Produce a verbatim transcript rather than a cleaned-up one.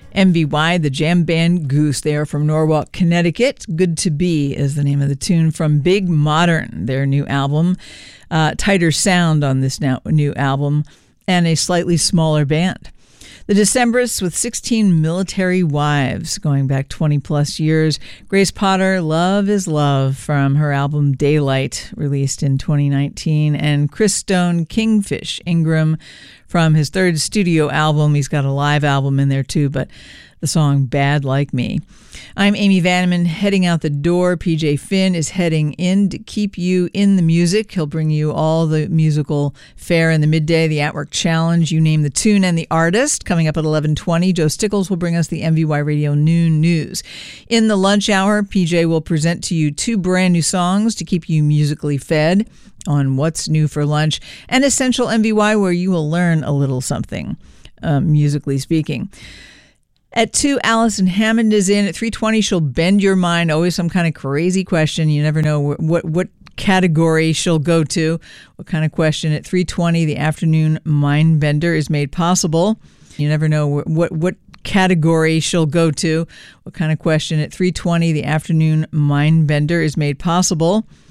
M V Y, the jam band Goose. They are from Norwalk, Connecticut. Good to Be is the name of the tune from Big Modern, their new album. Uh, tighter sound on this now, new album, and a slightly smaller band. The Decemberists with sixteen military wives, going back twenty plus years. Grace Potter, Love is Love, from her album Daylight, released in twenty nineteen. And Chris Stone, Kingfish Ingram, from his third studio album. He's got a live album in there too, but the song Bad Like Me. I'm Amy Vanneman, heading out the door. P J Finn is heading in to keep you in the music. He'll bring you all the musical fare in the midday, the At Work Challenge, you name the tune and the artist. Coming up at eleven twenty, Joe Stickles will bring us the M V Y Radio Noon News. In the lunch hour, P J will present to you two brand new songs to keep you musically fed on what's new for lunch, and Essential M V Y, where you will learn a little something, uh, musically speaking. At two, Allison Hammond is in. At three twenty, she'll bend your mind. Always some kind of crazy question. You never know what what, what category she'll go to. What kind of question? At three twenty, the afternoon mind bender is made possible. You never know what what, what category she'll go to. What kind of question? At three twenty, the afternoon mind bender is made possible.